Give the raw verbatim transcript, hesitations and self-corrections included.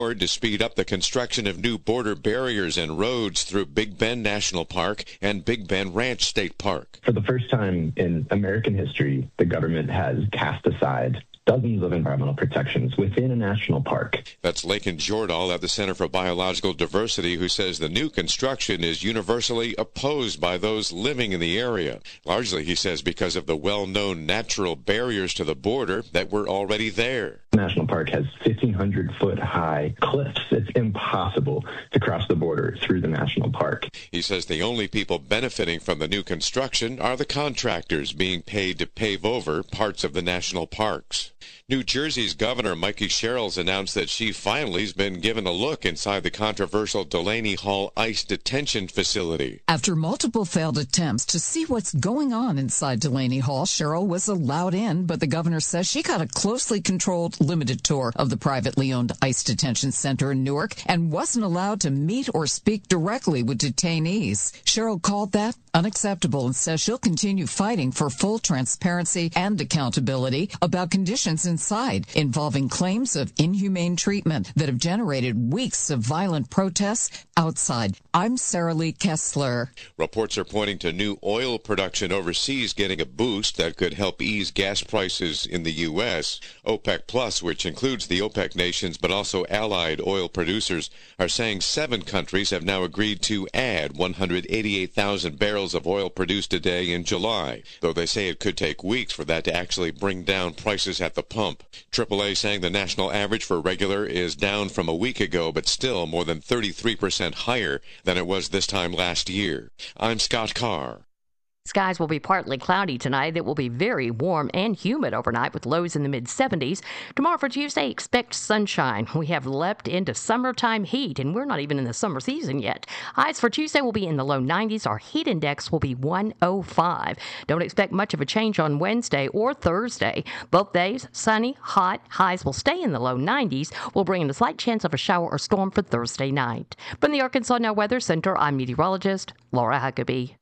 To speed up the construction of new border barriers and roads through Big Bend National Park and Big Bend Ranch State Park. For the first time in American history, the government has cast aside dozens of environmental protections within a national park. That's Lakin Jordahl at the Center for Biological Diversity, who says the new construction is universally opposed by those living in the area. Largely, he says, because of the well-known natural barriers to the border that were already there. The national park has fifteen hundred foot high cliffs. It's impossible to cross the border through the national park. He says the only people benefiting from the new construction are the contractors being paid to pave over parts of the national parks. New Jersey's Governor Mikey Sherrills announced that she finally has been given a look inside the controversial Delaney Hall ICE detention facility. After multiple failed attempts to see what's going on inside Delaney Hall, Sherrill was allowed in, but the governor says she got a closely controlled, limited tour of the privately owned ICE detention center in Newark and wasn't allowed to meet or speak directly with detainees. Sherrill called that unacceptable and says she'll continue fighting for full transparency and accountability about conditions inside, involving claims of inhumane treatment that have generated weeks of violent protests outside. I'm Sarah Lee Kessler. Reports are pointing to new oil production overseas getting a boost that could help ease gas prices in the U S. OPEC Plus, which includes the OPEC nations but also allied oil producers, are saying seven countries have now agreed to add one hundred eighty-eight thousand barrels of oil produced a day in July, though they say it could take weeks for that to actually bring down prices at the pump. triple A saying the national average for regular is down from a week ago, but still more than thirty-three percent higher than it was this time last year. I'm Scott Carr. Skies will be partly cloudy tonight. It will be very warm and humid overnight with lows in the mid seventies. Tomorrow for Tuesday, expect sunshine. We have leapt into summertime heat, and we're not even in the summer season yet. Highs for Tuesday will be in the low nineties. Our heat index will be one oh five. Don't expect much of a change on Wednesday or Thursday. Both days, sunny, hot. Highs will stay in the low nineties. We'll bring in a slight chance of a shower or storm for Thursday night. From the Arkansas Now Weather Center, I'm meteorologist Laura Huckabee.